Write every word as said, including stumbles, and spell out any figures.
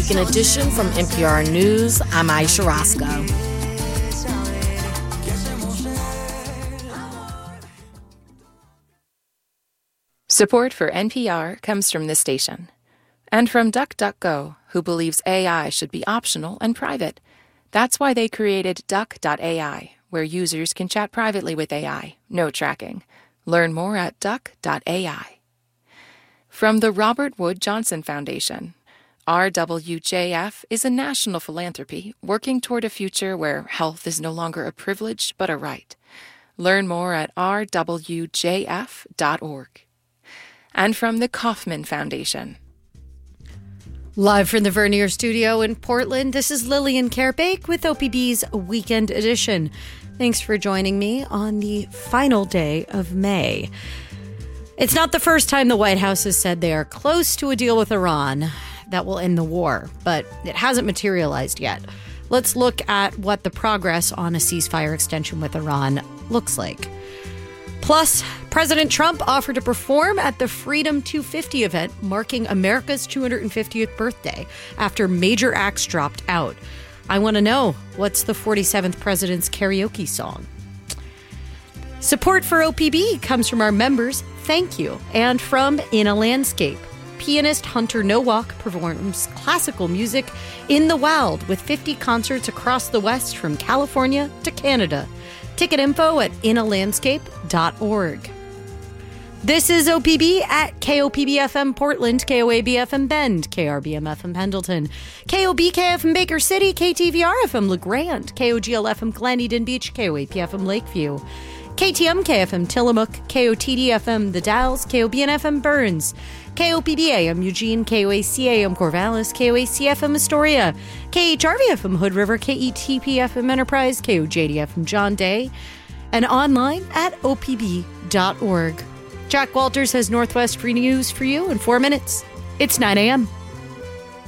Weekend Edition from N P R News. I'm Aisha Roscoe. Support for N P R comes from this station and from DuckDuckGo, who believes A I should be optional and private. That's why they created Duck dot A I, where users can chat privately with A I, no tracking. Learn more at Duck dot A I. From the Robert Wood Johnson Foundation, R W J F is a national philanthropy working toward a future where health is no longer a privilege but a right. Learn more at R W J F dot org. And from the Kauffman Foundation. Live from the Vernier Studio in Portland, this is Lillian Kerbake with O P B's Weekend Edition. Thanks for joining me on the final day of May. It's not the first time the White House has said they are close to a deal with Iran that will end the war, but it hasn't materialized yet. Let's look at what the progress on a ceasefire extension with Iran looks like. Plus, President Trump offered to perform at the Freedom two fifty event marking America's two hundred fiftieth birthday after major acts dropped out. I want to know, what's the forty-seventh president's karaoke song? Support for O P B comes from our members, thank you, and from In a Landscape. Pianist Hunter Nowak performs classical music in the wild with fifty concerts across the West from California to Canada. Ticket info at in a landscape dot org. This is O P B at K O P B F M Portland, K O A B F M Bend, K R B M F M Pendleton, K O B K F M Baker City, K T V R F M LeGrand, K O G L F M Glen Eden Beach, K O A P F M Lakeview, K T M K F M Tillamook, K O T D F M The Dalles, K O B N F M Burns, K O P B A M Eugene, K O A C A M Corvallis, K O A C F M Astoria, K H R V F M Hood River, K E T P F M Enterprise, K O J D F M John Day, and online at O P B dot org. Jack Walters has Northwest Free News for you in four minutes. It's nine a.m.